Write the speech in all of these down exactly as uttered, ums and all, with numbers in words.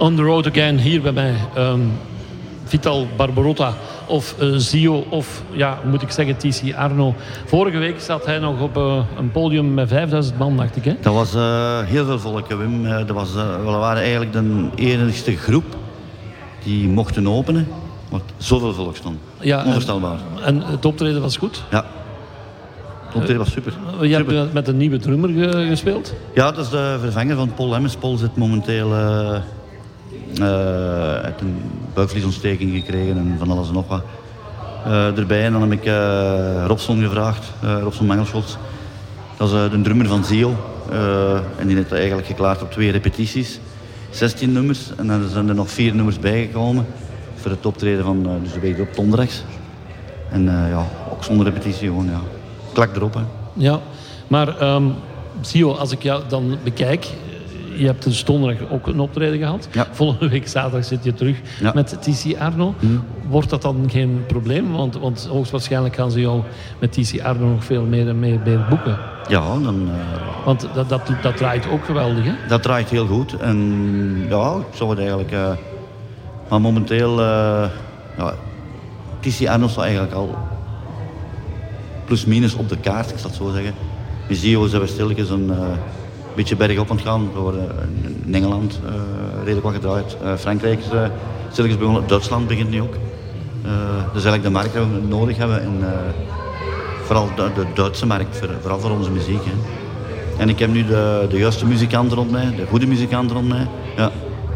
On the Road Again, hier bij mij. Um, Vital Barbarotta of uh, Zio of, ja, moet ik zeggen, T C Arno. Vorige week zat hij nog op uh, een podium met vijfduizend man, dacht ik. Hè? Dat was uh, heel veel volk, Wim. Uh, dat was, uh, we waren eigenlijk de enigste groep die mochten openen. Want zoveel volk stond. Ja, onvoorstelbaar. En, en het optreden was goed? Ja. Het optreden was super. Uh, je super. hebt met een nieuwe drummer ge- gespeeld? Ja, dat is de vervanger van Paul Emmers. Paul zit momenteel... Uh, Uh, heeft een buikvliesontsteking gekregen en van alles en nog wat. Uh, erbij en dan heb ik uh, Robson gevraagd, uh, Robson Mangelschot. Dat is uh, de drummer van Zio. Uh, en die heeft eigenlijk geklaard op twee repetities. zestien nummers en dan zijn er nog vier nummers bijgekomen. Voor het optreden van uh, dus de week op donderdags. En uh, ja, ook zonder repetitie gewoon, ja. Klak erop, hè. Ja, maar um, Zio, als ik jou dan bekijk... Je hebt dus donderdag ook een optreden gehad. Ja. Volgende week zaterdag zit je terug ja. met T C Arno. Mm. Wordt dat dan geen probleem? Want, want hoogstwaarschijnlijk gaan ze jou met T C Arno nog veel meer en meer, meer boeken. Ja, dan... Uh... Want dat, dat, dat draait ook geweldig, hè? Dat draait heel goed. En ja, ik zou het eigenlijk... Uh... Maar momenteel... Uh... Ja, T C Arno staat eigenlijk al... plus minus op de kaart, ik zal het zo zeggen. Je ziet hoe ze stilletjes een... Uh... Een beetje bergop aan het gaan. We worden in Engeland uh, redelijk wat gedraaid. Uh, Frankrijk is uh, stilletjes begonnen. Duitsland begint nu ook. Uh, dus eigenlijk de markt die we nodig hebben. En, uh, vooral de, de Duitse markt, voor, vooral voor onze muziek. Hè. En ik heb nu de, de juiste muzikanten rond mij, de goede muzikanten rond mij. Ja.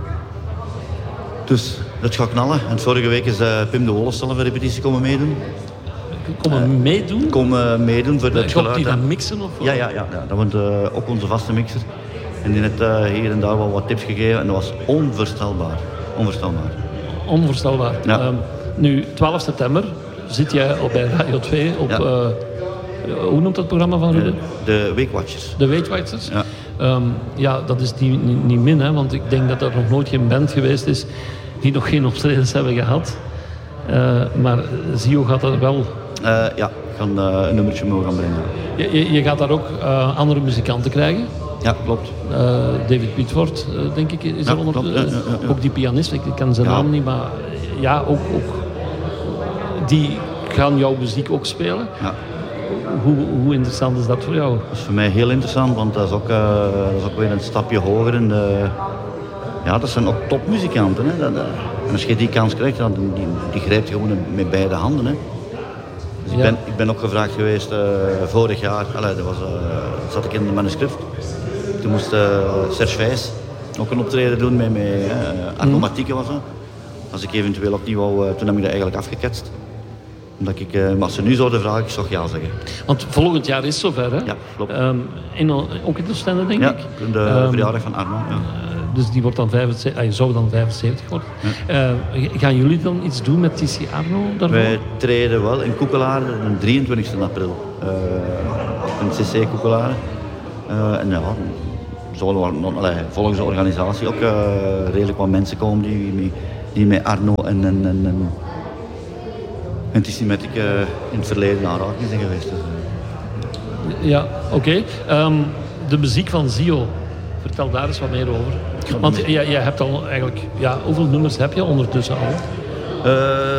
Dus dat gaat knallen. En vorige week is uh, Pim de Wolles zelf een repetitie komen meedoen. Komen uh, meedoen? Komen meedoen voor het geluid. Gaat die dan mixen? Of ja, ja, ja, ja, dat wordt uh, ook onze vaste mixer. En die heeft uh, hier en daar wel wat tips gegeven en dat was onvoorstelbaar. Onvoorstelbaar. Onvoorstelbaar. Ja. Um, nu, twaalf september zit jij op bij Radio twee op... Ja. Uh, hoe noemt dat programma van Ruben? De Weekwatchers. De Weekwatchers? Ja. Um, ja, dat is niet, niet, niet min, hè, want ik denk dat er nog nooit geen band geweest is die nog geen optredens hebben gehad. Uh, maar Zio gaat dat wel... Uh, ja, ik ga uh, een nummertje mogen gaan brengen. Je, je, je gaat daar ook uh, andere muzikanten krijgen? Ja, klopt. Uh, David Pitford, uh, denk ik, is ja, er onder. Klopt, Uh, ja, ja, ja. Ook die pianist, ik ken zijn ja. naam niet, maar ja, ook, ook. Die gaan jouw muziek ook spelen. Ja. Hoe, hoe interessant is dat voor jou? Dat is voor mij heel interessant, want dat is ook, uh, dat is ook weer een stapje hoger in de... Ja, dat zijn ook topmuzikanten. Hè. Dat, uh, en als je die kans krijgt, dan die, die grijpt je gewoon met beide handen. Hè. Dus ik, ja. ben, ik ben ook gevraagd geweest uh, vorig jaar, allee, dat was, uh, zat ik in het manuscript. Toen moest uh, Serge Vijs ook een optreden doen met, met uh, aromatieken was dat. Als ik eventueel opnieuw wou, uh, toen heb ik dat eigenlijk afgeketst. Omdat ik, uh, maar als ze nu zouden vragen, ik zou ja zeggen. Want volgend jaar is het zover, hè? Ja, klopt. Um, in, ook in de Oostende, denk ja, ik? Ja, de um, verjaardag van Arno. Ja. Dus die wordt dan vijfenzeventig, je zou dan vijfenzeventig worden. Ja. Uh, gaan jullie dan iets doen met T C Arno daarvoor? Wij treden wel in Koekelaar de drieëntwintigste april. Uh, in C C Koekelaar. Uh, en ja, zullen allee, volgens de organisatie ook uh, redelijk wat mensen komen die, die met Arno en, en, en, en, en T C Matic uh, in het verleden aanraking zijn geweest. Dus, uh. Ja, oké. Okay. Um, de muziek van Zio. Vertel daar eens wat meer over. Want jij, jij hebt al eigenlijk... Ja, hoeveel nummers heb je ondertussen al? Uh,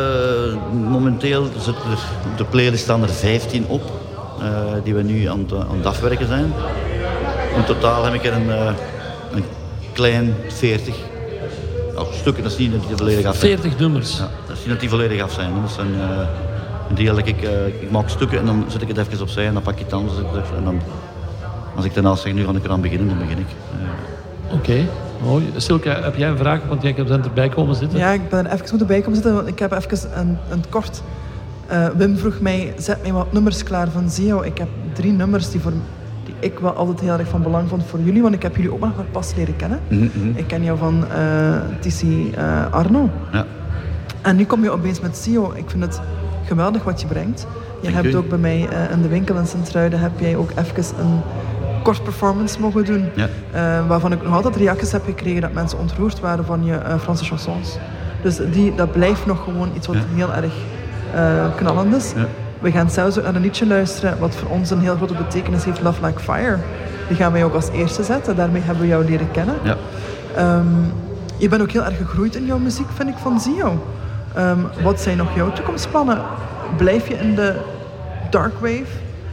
momenteel zitten er op de playlist staan er vijftien op. Uh, die we nu aan het, aan het afwerken zijn. In totaal heb ik er een, uh, een klein veertig nou, stukken. Dat is niet dat die volledig af zijn. veertig nummers? Ja, dat is niet dat die volledig af zijn. Dat zijn uh, een deel dat ik... Uh, ik maak stukken en dan zet ik het even opzij en dan pak ik het anders. En dan... Als ik daarnaast zeg, nu ga ik eraan beginnen, dan begin ik. Uh. Oké, okay. Mooi. Silke, heb jij een vraag? Want jij bent erbij komen zitten. Ja, ik ben er even moeten bij komen zitten, want ik heb even een, een kort... Uh, Wim vroeg mij, zet mij wat nummers klaar van Zio. Ik heb drie nummers die, voor, die ik wel altijd heel erg van belang vond voor jullie, want ik heb jullie ook nog maar pas leren kennen. Mm-hmm. Ik ken jou van uh, T C uh, Arno. Ja. En nu kom je opeens met Zio. Ik vind het geweldig wat je brengt. Je Dank hebt u. ook bij mij uh, in de winkel in Sint-Truiden heb jij ook even een kort performance mogen doen. Ja. Uh, waarvan ik nog altijd reacties heb gekregen dat mensen ontroerd waren van je uh, Franse chansons. Dus die, dat blijft nog gewoon iets wat ja. heel erg uh, knallend is. Ja. We gaan zelfs ook naar een liedje luisteren wat voor ons een heel grote betekenis heeft, Love Like Fire. Die gaan wij ook als eerste zetten. Daarmee hebben we jou leren kennen. Ja. Um, Je bent ook heel erg gegroeid in jouw muziek, vind ik, van Zio. Um, wat zijn nog jouw toekomstplannen? Blijf je in de dark wave?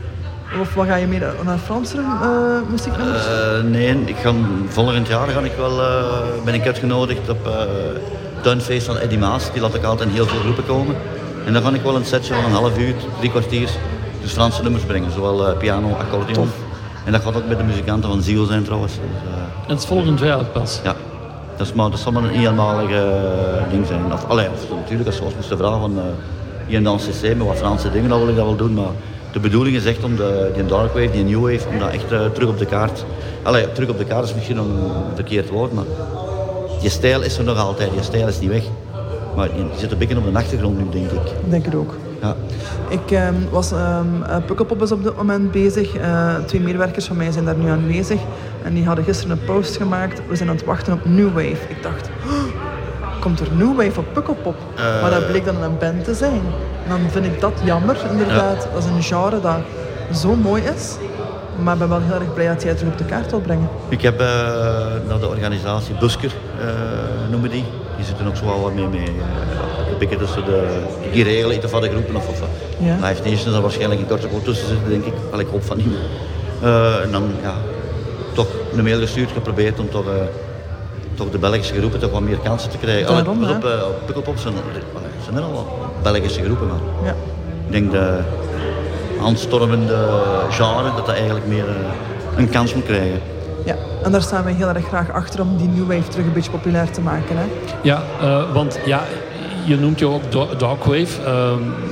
Of wat ga je meer naar Franse uh, muzieknummers? Uh, nee, ik ga, volgend jaar ga ik wel, uh, ben ik uitgenodigd op uh, Tuinfeest van Eddie Maas. Die laat ik altijd in heel veel groepen komen. En dan ga ik wel een setje van een half uur, drie kwartier, dus Franse nummers brengen. Zowel uh, piano, accordeon. Tof. En dat gaat ook met de muzikanten van Zio zijn trouwens. Dus, uh, en het is volgend jaar pas? Ja. Dat, is maar, dat zal maar een eenmalig uh, ding zijn. Of, allee, of, natuurlijk, als we ons moesten vragen van uh, hier en dan C C met wat Franse dingen, dan wil ik dat wel doen. Maar de bedoeling is echt om de, die dark wave, die new wave, om dat echt uh, terug op de kaart... Allee, terug op de kaart is misschien een verkeerd woord, maar... Die stijl is er nog altijd, die stijl is niet weg. Maar die zit een beetje op de achtergrond nu, denk ik. Ik denk het ook. Ja. Ik um, was... Um, uh, Pukkelpop is op dit moment bezig. Uh, twee medewerkers van mij zijn daar nu aanwezig. En die hadden gisteren een post gemaakt. We zijn aan het wachten op New Wave. Ik dacht... Oh, komt er New Wave op Pukkelpop? Uh, maar dat bleek dan een band te zijn. En dan vind ik dat jammer, inderdaad. Ja. Dat is een genre dat zo mooi is. Maar ik ben wel heel erg blij dat jij het terug op de kaart wil brengen. Ik heb uh, naar de organisatie Busker, uh, noemen die. Die zitten ook zo wel wat mee. mee uh, een beetje tussen de... Die regelen iets van de groepen of... of ja. Live Nations zal waarschijnlijk een korte kort tussen zitten, denk ik. Al ik hoop van niet. Uh, en dan, ja... Toch een mail gestuurd, geprobeerd om toch... Uh, toch de Belgische groepen toch wat meer kansen te krijgen. Daarom, Allee, op uh, Pukkelpop zijn, zijn er al wat Belgische groepen, maar... Ja. Ik denk de... aanstormende genre, dat dat eigenlijk meer uh, een kans moet krijgen. Ja, en daar staan wij heel erg graag achter om die new wave terug een beetje populair te maken. Hè? Ja, uh, want ja, je noemt je ook dark wave, uh,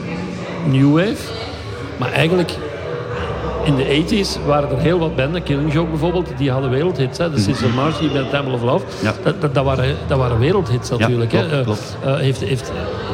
new wave, maar eigenlijk in de tachtiger waren er heel wat banden, Killing Joke bijvoorbeeld, die hadden wereldhits. Hè? De Sister Marcy met Temple of Love, ja. dat, dat, dat, waren, dat waren wereldhits natuurlijk. Ja, klopt, hè? Klopt. Uh, heeft, heeft,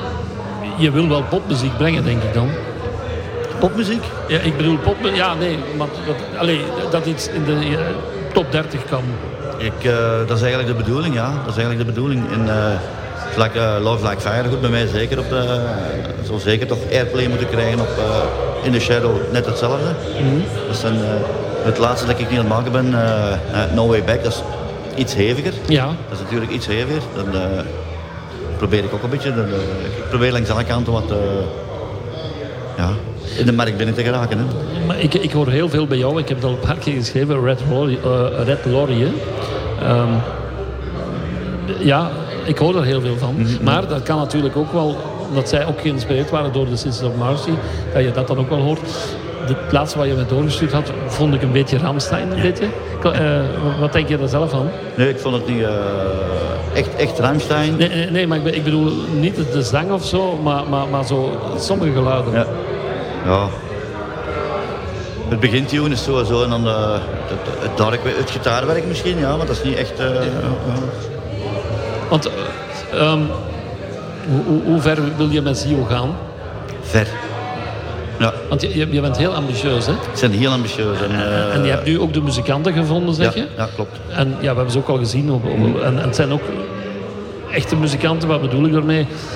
je wil wel popmuziek brengen, denk ik dan. Popmuziek? Ja, ik bedoel popmuziek. Ja, nee, maar dat, allee, dat iets in de uh, top dertig kan. Ik, uh, dat is eigenlijk de bedoeling, ja. Dat is eigenlijk de bedoeling. In, uh, like, uh, Love Like Fire, goed bij mij zeker op de... Uh, zal zeker toch airplay moeten krijgen op uh, In The Shadow, net hetzelfde. Mm-hmm. Dat is een, uh, het laatste dat ik niet aan het maken ben, uh, uh, No Way Back, dat is iets heviger. Ja. Dat is natuurlijk iets heviger. Dan uh, probeer ik ook een beetje... Dan, uh, ik probeer langs alle kanten wat... Uh, ja... in de markt binnen te geraken. Hè? Maar ik, ik hoor heel veel bij jou. Ik heb het al een paar keer geschreven. Red Laurier. Uh, Red Laurier. Um, ja, ik hoor er heel veel van. Mm-hmm. Maar dat kan natuurlijk ook wel... dat zij ook geïnspireerd waren door de Sisters of Mercy. Dat je dat dan ook wel hoort. De plaats waar je me doorgestuurd had, vond ik een beetje Rammstein. Een ja. beetje. Uh, wat denk je daar zelf van? Nee, ik vond het niet... Uh, echt, echt Rammstein. Nee, nee, nee, maar ik, ik bedoel niet de zang of zo. Maar, maar, maar zo sommige geluiden. Ja. Ja. Het begintune is sowieso en dan de, het, het, dark, het gitaarwerk misschien, ja, maar dat is niet echt... Uh, ja. Ja. Want uh, um, hoe, hoe ver wil je met Zio gaan? Ver. Ja. Want je, je bent heel ambitieus, hè? Ik ben heel ambitieus. En, uh, en je hebt nu ook de muzikanten gevonden, zeg ja, je? Ja, klopt. En ja, we hebben ze ook al gezien. Op, op, en, en het zijn ook echte muzikanten, wat bedoel ik daarmee?